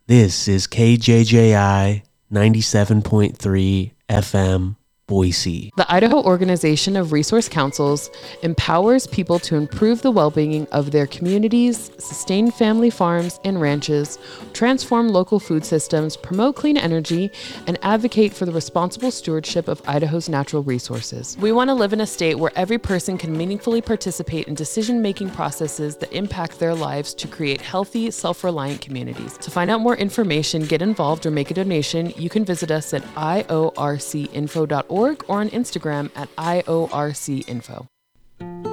This is KJJI 97.3 FM, Boise. The Idaho Organization of Resource Councils empowers people to improve the well-being of their communities, sustain family farms and ranches, transform local food systems, promote clean energy, and advocate for the responsible stewardship of Idaho's natural resources. We want to live in a state where every person can meaningfully participate in decision-making processes that impact their lives to create healthy, self-reliant communities. To find out more information, get involved, or make a donation, you can visit us at iorcinfo.org or on Instagram at iorcinfo.